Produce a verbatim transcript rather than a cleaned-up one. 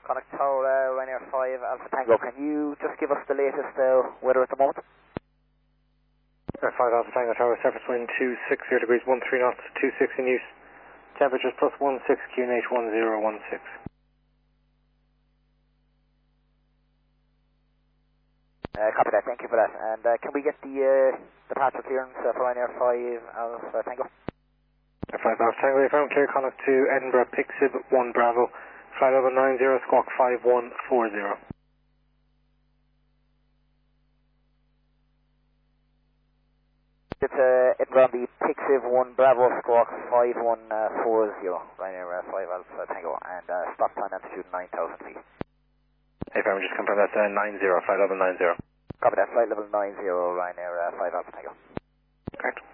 Connacht Tower, uh, Ryanair five Alpha Tango. Can you just give us the latest uh, weather at the moment? Ryanair five Alpha Tango Tower, surface wind two six zero degrees, one three knots, two six in use. Temperatures plus one six, Q N H one zero one six. Uh, copy that, thank you for that. And uh, can we get the uh, departure clearance uh, for Ryanair five Alpha Tango? five Alpha Tango, you found clear Connacht to Edinburgh, Pixib one Bravo, flight level nine zero, squawk five one four zero. It's uh, Edinburgh, the Pixib one Bravo, squawk five one four zero, Ryanair uh, five Alpha Tango, and uh, stop time altitude nine thousand feet. Hey, if I just confirm that's uh, nine zero, flight level nine zero. Copy that, flight level nine zero, Ryanair uh, five Alpha Tango. Correct.